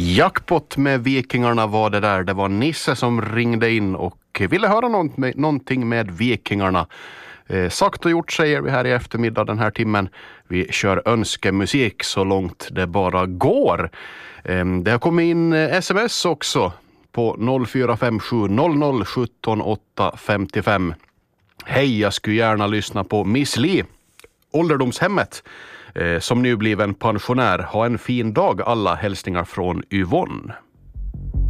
Jackpot med Vikingarna var det där. Det var Nisse som ringde in och ville höra någonting med Vikingarna. Sagt och gjort säger vi här i eftermiddag den här timmen. Vi kör önskemusik så långt det bara går. Det har kommit in sms också på 0457 00 17 855. Hej, jag skulle gärna lyssna på Miss Li, ålderdomshemmet. Som nu blev en pensionär. Ha en fin dag, alla hälsningar från Yvonne.